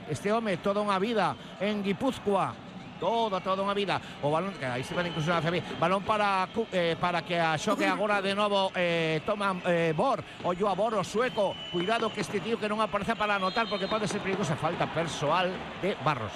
este home toda unha vida en Guipúzcoa. Toda unha vida. O balón, que aí se van incluso na CB. Balón para que a xogue agora de novo toma Bor. Ollo a Bor, o sueco. Cuidado que este tío que non aparece para anotar porque pode ser perigosa. Falta persoal de Barros.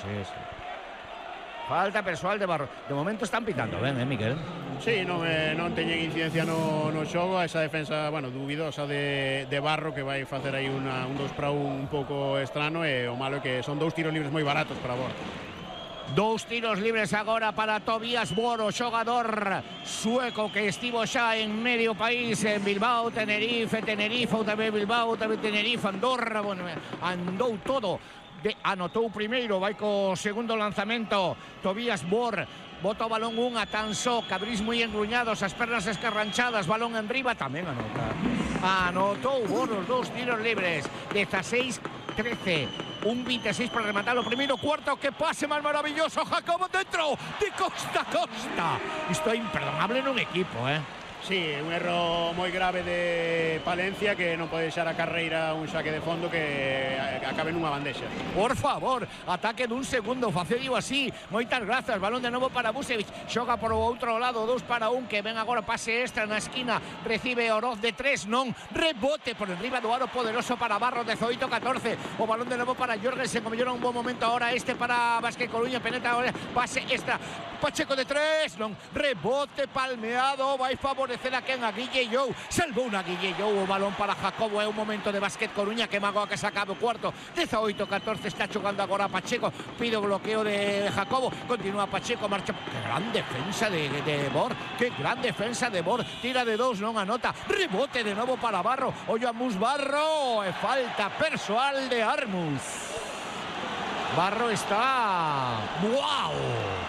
Falta persoal de Barros. De momento están pitando, ben, Miguel? Sí, non teñen incidencia no xogo. Esa defensa, bueno, dubidosa de Barro, que vai facer aí un 2-1 un pouco estrano, e o malo é que son 2 tiros libres moi baratos para Bor. 2 tiros libres agora para Tobias Bor, o xogador sueco que estivo xa en medio país, en Bilbao, Tenerife, ou tamén Bilbao, tamén Tenerife, Andorra, bueno, andou todo. Anotou o primeiro, vai co segundo lanzamento. Tobias Bor bota o balón unha tan só, Cabrís moi engruñados, as pernas escarranchadas, balón en riba, tamén anotou Bor os 2 tiros libres. 16-13. Un 26 para rematar o primeiro cuarto. Que pase máis maravilloso, Jacobo dentro de costa a costa. Isto é imperdonable nun equipo, Sí, un erro moi grave de Palencia, que non pode deixar a carreira un saque de fondo que acabe nunha bandexa. Por favor, ataque dun segundo, facediu así. Moitas grazas, balón de novo para Busevic. Xoga por o outro lado, 2-1, que ven agora pase extra na esquina. Recibe Oroz de 3, non. Rebote por enriba do aro poderoso para Barro, 18-14. O balón de novo para Jorgensen, como llora un bom momento ahora para Vázquez Coruña, penetra ahora, pase extra. Pacheco de 3, non. Rebote palmeado, vai favorecer a quen? A Guille Jou. Salvou na Guille Jou, o balón para Jacobo. É un momento de Vázquez Coruña, que magoa que se acabe o cuarto. 18-14, está chocando agora Pacheco. Pide o bloqueo de Jacobo. Continúa Pacheco, marcha. Que gran defensa de Bor. Que gran defensa de Bor. Tira de 2, non anota. Rebote de novo para Barro. Ollo a Mus Barro. E falta persoal de Armus. Barro está... ¡Wow!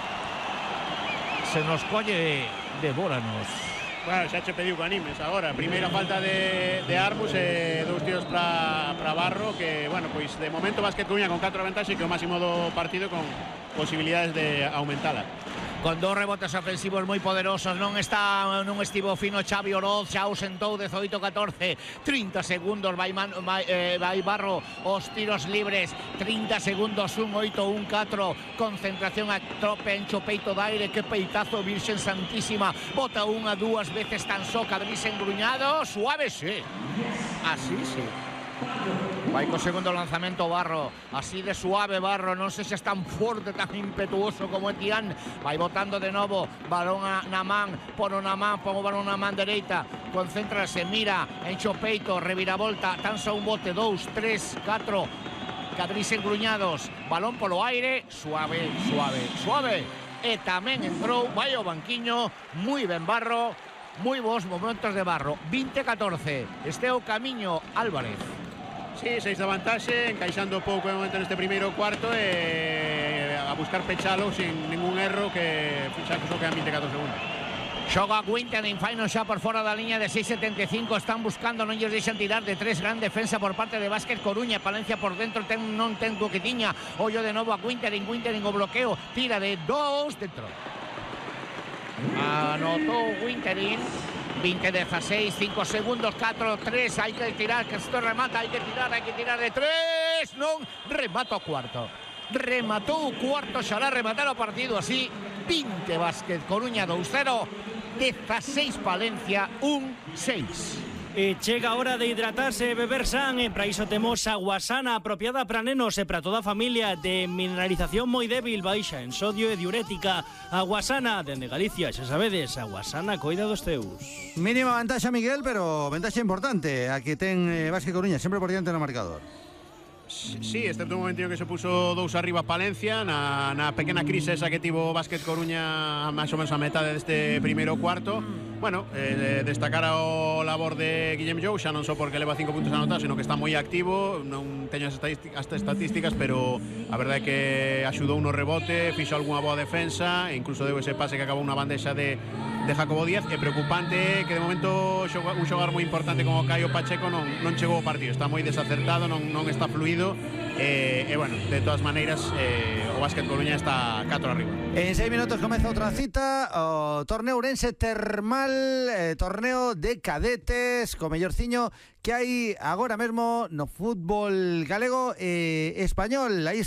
Se nos colle devóranos. Bueno, xa che pediu que animes agora. Primeira falta de Armus e 2 tiros para Barro, que, bueno, pois de momento Vázquez Coruña con 4 ventaxe, que é o máximo do partido, con posibilidades de aumentala. Con 2 rebotes ofensivos moi poderosos, non estivo fino Xavi Oroz, xa ausentou 18-14, 30 segundos, vai Barro os tiros libres, 30 segundos, 1-8-1-4, concentración a trope, encho peito de aire, que peitazo, Virxen Santísima, bota 1 a 2 veces tan só, Cabrís engruñado, suave, sí, así sí. Vai co segundo lanzamento Barro, así de suave Barro, non sei se é tan forte, tan impetuoso como Etián. Vai botando de novo, balón na man, pon o balón na man dereita, concéntrase, mira, encho peito, reviravolta, tan só un bote, 2, 3, 4, Cabrís engruñados, balón polo aire, suave, e tamén entrou, vai ao banquiño, moi ben Barro, moi bons momentos de Barro. 20-14, este é o camiño Álvarez. Sí, 6 de vantaxe, encaixando pouco de momento neste primeiro cuarto, e a buscar pechalo sin ningún erro, que xa que só quedan 24 segundos. Xoga Quinten, faino xa por fora da liña de 6.75, están buscando, non lles deixan tirar de 3, gran defensa por parte de Vázquez Coruña, Palencia por dentro, non ten que tiña, ollo de novo a Quinten o bloqueo, tira de 2, dentro. Anotou Quinterín. 20-16, 5 segundos, 4-3, hai que tirar, que isto remata, hai que tirar de 3, non, remata o cuarto. Rematou o cuarto, xará rematar o partido así, 20 Vázquez Coruña 2-0, 16 Palencia 1-6. E chega a hora de hidratarse e beber san, e para iso temos Aguasana, apropiada para nenos e para toda a familia, de mineralización moi débil, baixa en sodio e diurética. Aguasana, dende Galicia, xa sabedes, Aguasana coida dos teus. Mínima vantaxa, Miguel, pero vantaxa importante a que ten Vázquez Coruña, sempre por diante no marcador. Sí, excepto un momentinho que se puso 2 arriba Palencia na pequena crise esa que tivo Vázquez Coruña máis ou menos a metade deste primeiro cuarto. Bueno, destacar o labor de Guillem Jou, xa non só porque leva 5 puntos anotados, sino que está moi activo. Non teño as estatísticas, pero a verdade é que axudou no rebote, fixo algunha boa defensa, e incluso deu ese pase que acabou unha bandexa de Jacobo Díaz. É preocupante que de momento un xogador moi importante como Caio Pacheco non chegou ao partido, está moi desacertado, non está fluido, e bueno, de todas maneiras o Vázquez Coruña está 4 arriba. En 6 minutos comeza outra cita, o torneo Ourense Termal, torneo de cadetes, co mellorciño que hai agora mesmo no fútbol galego e español. Aí está.